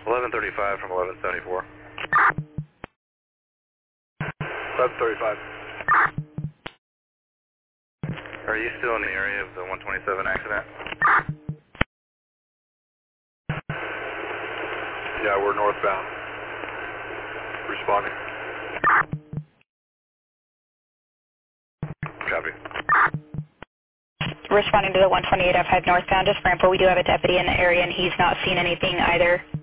1135 from 1174. 1135. Are you still in the area of the 127 accident? Yeah, we're northbound. Responding. Copy. Responding to the 128 F5 northbound, just for info, we do have a deputy in the area and he's not seen anything either.